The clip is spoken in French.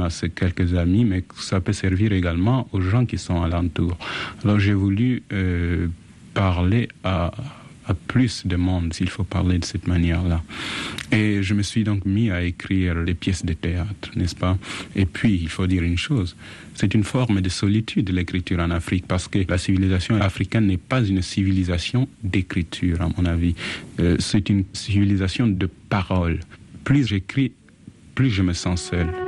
à ces quelques amis, mais ça peut servir également aux gens qui sont alentour. Alors j'ai voulu parler à plus de monde, s'il faut parler de cette manière-là. Et je me suis donc mis à écrire des pièces de théâtre, n'est-ce pas? Et puis, il faut dire une chose, c'est une forme de solitude, l'écriture en Afrique, parce que la civilisation africaine n'est pas une civilisation d'écriture, à mon avis. C'est une civilisation de parole. Plus j'écris, plus je me sens seul.